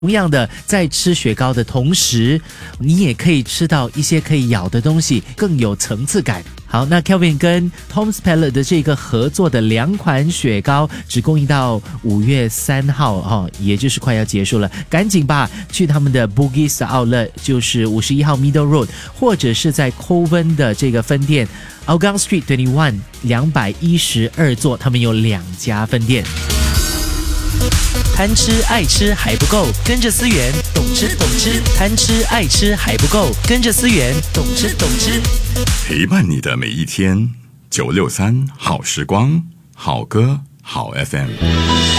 同样的，在吃雪糕的同时，你也可以吃到一些可以咬的东西，更有层次感。好，那 Kelvin 跟 Tom's Palate 的这个合作的2款雪糕只供应到5月3号也就是快要结束了，赶紧吧，去他们的 Bugis Outlet， 就是51号 Middle Road， 或者是在 Kovan 的这个分店 Hougang Street 21 212座，他们有2家分店。贪吃爱吃还不够，跟着思源懂吃懂吃。贪吃爱吃还不够，跟着思源懂吃懂吃。 陪伴你的每一天，963好时光，好歌好 FM。